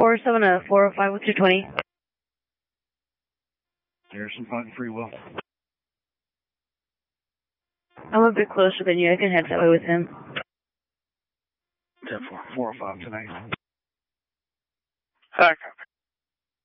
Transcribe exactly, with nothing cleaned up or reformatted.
four seven uh, four oh five with two twenty. Harrison five free will. I'm a bit closer than you. I can head that way with him. ten four, four oh five tonight. Hi, copy.